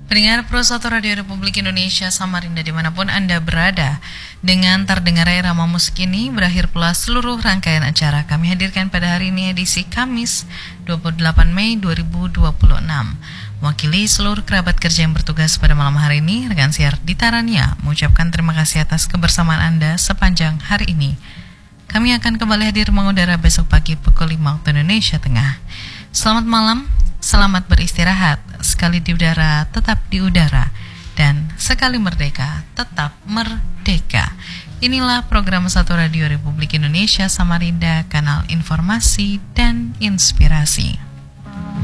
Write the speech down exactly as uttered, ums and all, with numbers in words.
Pendengar Pro satu Radio Republik Indonesia Samarinda dimanapun Anda berada, dengan terdengar irama musik ini berakhir pula seluruh rangkaian acara kami hadirkan pada hari ini edisi Kamis dua puluh delapan Mei dua ribu dua puluh enam. Mewakili seluruh kerabat kerja yang bertugas pada malam hari ini, rekan siar Dita Rania mengucapkan terima kasih atas kebersamaan Anda sepanjang hari ini. Kami akan kembali hadir mengudara besok pagi pukul lima waktu Indonesia Tengah. Selamat malam, selamat beristirahat, sekali di udara tetap di udara, dan sekali merdeka tetap merdeka. Inilah program Satu Radio Republik Indonesia Samarinda, kanal informasi dan inspirasi.